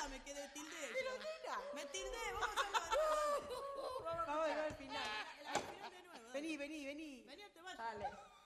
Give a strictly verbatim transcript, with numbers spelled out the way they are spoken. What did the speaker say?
nena, me quedé tilde. Pero nena. Me tildé, vamos a hacerlo de nuevo. Vamos a ver al final. Al final de nuevo. Dale. Vení, vení, vení. Vení, te vayas. Dale.